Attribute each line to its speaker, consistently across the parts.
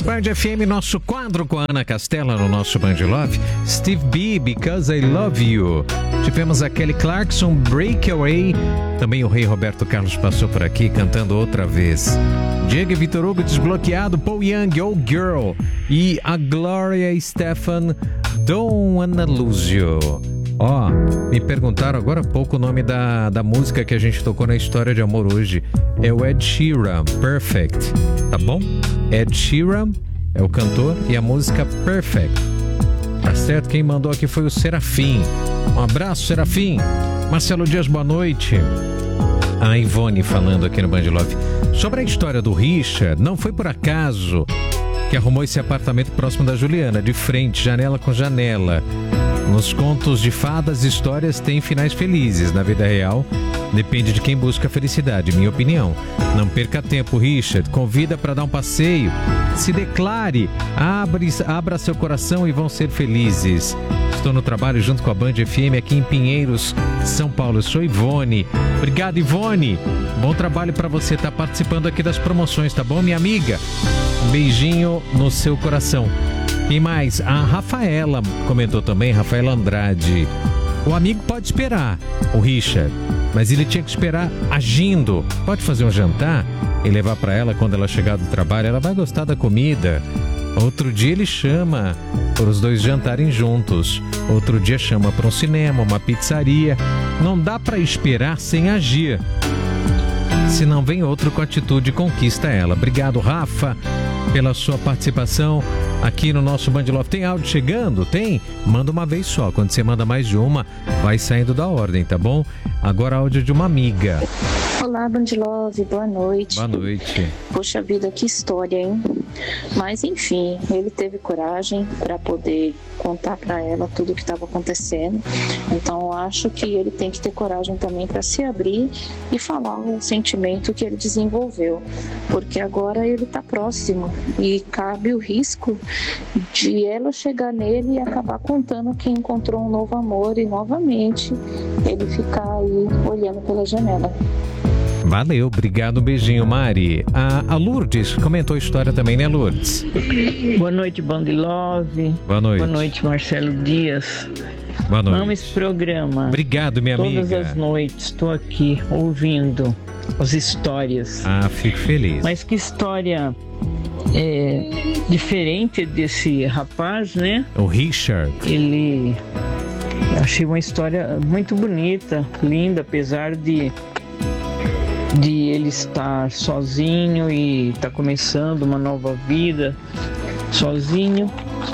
Speaker 1: Band FM, nosso quadro com a Ana Castela no nosso Band Love. Steve B, Because I Love You. Tivemos a Kelly Clarkson, Breakaway. Também o rei Roberto Carlos passou por aqui cantando outra vez. Diego e Vitor Hugo, Desbloqueado. Paul Young, Oh Girl. E a Gloria Estefan, Don't Wanna Lose You. Me perguntaram agora há pouco o nome da música que a gente tocou na História de Amor hoje. É o Ed Sheeran, Perfect, tá bom? Ed Sheeran é o cantor e a música Perfect. Tá certo? Quem mandou aqui foi o Serafim. Um abraço, Serafim. Marcelo Dias, boa noite. A Ivone falando aqui no Band Love. Sobre a história do Richard, não foi por acaso que arrumou esse apartamento próximo da Juliana, de frente, janela com janela. Nos contos de fadas, histórias têm finais felizes. Na vida real, depende de quem busca a felicidade, minha opinião. Não perca tempo, Richard. Convida para dar um passeio. Se declare, abra seu coração e vão ser felizes. Estou no trabalho junto com a Band FM aqui em Pinheiros, São Paulo. Eu sou Ivone. Obrigado, Ivone. Bom trabalho para você estar participando aqui das promoções, tá bom, minha amiga? Um beijinho no seu coração. E mais, a Rafaela comentou também, Rafaela Andrade. O amigo pode esperar, o Richard, mas ele tinha que esperar agindo. Pode fazer um jantar e levar para ela quando ela chegar do trabalho. Ela vai gostar da comida. Outro dia ele chama para os dois jantarem juntos. Outro dia chama para um cinema, uma pizzaria. Não dá para esperar sem agir. Se não vem outro com atitude, conquista ela. Obrigado, Rafa, pela sua participação aqui no nosso Band Love. Tem áudio chegando? Tem? Manda uma vez só. Quando você manda mais de uma, vai saindo da ordem, tá bom? Agora áudio de uma amiga.
Speaker 2: Olá, Band Love, boa noite.
Speaker 1: Boa noite.
Speaker 2: Poxa vida, que história, hein? Mas enfim, ele teve coragem para poder contar para ela tudo o que estava acontecendo. Então eu acho que ele tem que ter coragem também para se abrir e falar o sentimento que ele desenvolveu, porque agora ele está próximo e cabe o risco de ela chegar nele e acabar contando que encontrou um novo amor e novamente ele ficar aí olhando pela janela.
Speaker 1: Valeu, obrigado, um beijinho, Mari. A Lourdes comentou a história também, né, Lourdes?
Speaker 3: Boa noite, Band Love.
Speaker 1: Boa noite.
Speaker 3: Boa noite, Marcelo Dias.
Speaker 1: Boa noite.
Speaker 3: Amo esse programa.
Speaker 1: Obrigado, minha amiga.
Speaker 3: Todas as noites estou aqui ouvindo as histórias.
Speaker 1: Fico feliz.
Speaker 3: Mas que história diferente desse rapaz, né?
Speaker 1: O Richard.
Speaker 3: Achei uma história muito bonita, linda, apesar de ele estar sozinho e estar começando uma nova vida sozinho.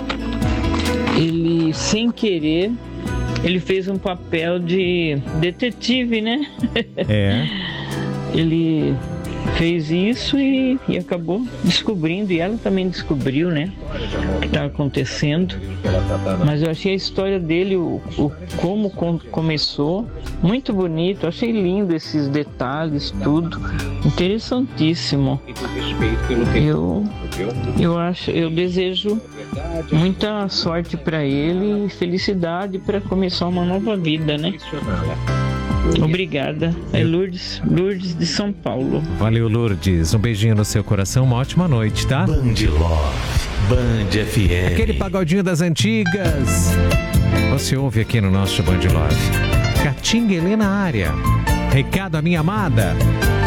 Speaker 3: Ele, sem querer, ele fez um papel de detetive, né? Ele fez isso e acabou descobrindo, e ela também descobriu, né, o que estava acontecendo. Mas eu achei a história dele, como começou, muito bonito. Achei lindo esses detalhes, tudo interessantíssimo. Eu desejo muita sorte para ele e felicidade para começar uma nova vida, né? Obrigada. É Lourdes de São Paulo.
Speaker 1: Valeu, Lourdes. Um beijinho no seu coração. Uma ótima noite, tá?
Speaker 4: Band Love, Band FM.
Speaker 1: Aquele pagodinho das antigas. Você ouve aqui no nosso Band Love. Catinguelê na área. Recado à minha amada.